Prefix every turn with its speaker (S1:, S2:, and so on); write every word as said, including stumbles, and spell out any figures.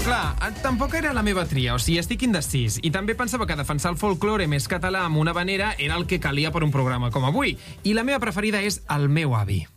S1: clar, tampoc era la meva tria, o sigui, estic indecís. I també pensava que defensar el folklore més català amb una vanera era el que calia per un programa com avui. I la meva preferida és El meu avi.